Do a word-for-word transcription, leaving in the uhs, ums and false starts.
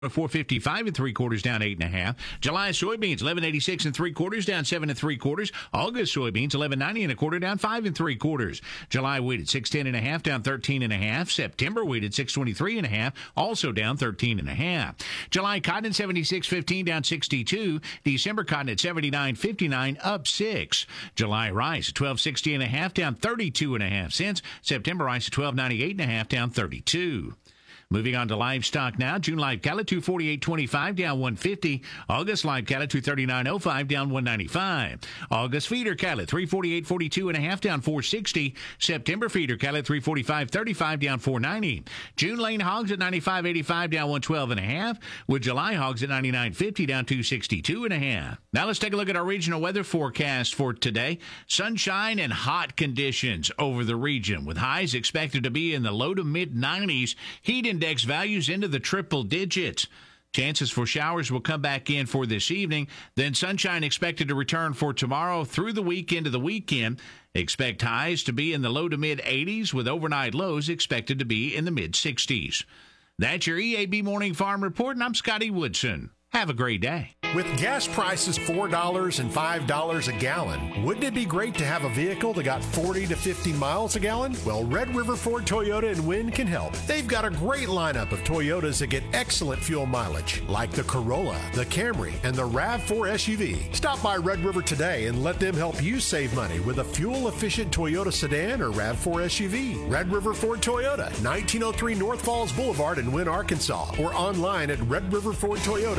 four fifty-five and three quarters, down eight and a half. July soybeans eleven eighty-six and three quarters, down seven and three quarters. August soybeans eleven ninety and a quarter, down five and three quarters. July wheat at six ten and a half, down thirteen and a half. September wheat at six twenty-three and a half, also down thirteen and a half. July cotton seventy-six fifteen, down sixty-two. December cotton at seventy-nine fifty-nine, up six. July rice at twelve sixty and a half, down thirty-two and a half cents. September rice at twelve ninety-eight and a half, down thirty-two. Moving on to livestock now. June live cattle two forty-eight twenty-five, down one fifty. August live cattle two thirty-nine oh five, down one ninety-five. August feeder cattle three forty-eight forty-two and a half, down four sixty. September feeder cattle three forty-five thirty-five, down four ninety. June lane hogs at ninety-five eighty-five, down one twelve and a half. With July hogs at ninety-nine fifty, down two sixty-two and a half. Now let's take a look at our regional weather forecast for today. Sunshine and hot conditions over the region, with highs expected to be in the low to mid nineties. Heat index values into the triple digits. Chances for showers will come back in for this evening. Then sunshine expected to return for tomorrow through the weekend to the weekend. Expect highs to be in the low to mid eighties, with overnight lows expected to be in the mid sixties. That's your E A B Morning Farm Report, and I'm Scotty Woodson. Have a great day. With gas prices four dollars and five dollars a gallon, wouldn't it be great to have a vehicle that got forty to fifty miles a gallon? Well, Red River Ford Toyota in Wynn can help. They've got a great lineup of Toyotas that get excellent fuel mileage, like the Corolla, the Camry, and the RAV four S U V. Stop by Red River today and let them help you save money with a fuel-efficient Toyota sedan or RAV four S U V. Red River Ford Toyota, nineteen oh three North Falls Boulevard in Wynn, Arkansas, or online at red river ford toyota